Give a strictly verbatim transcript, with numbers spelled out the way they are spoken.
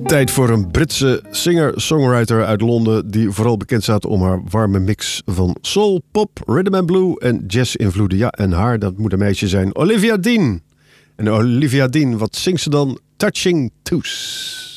Tijd voor een Britse singer-songwriter uit Londen die vooral bekend staat om haar warme mix van soul, pop, rhythm and blue en jazz-invloeden. Ja, en haar, dat moet een meisje zijn, Olivia Dean. En Olivia Dean, wat zingt ze dan? Touching Twos.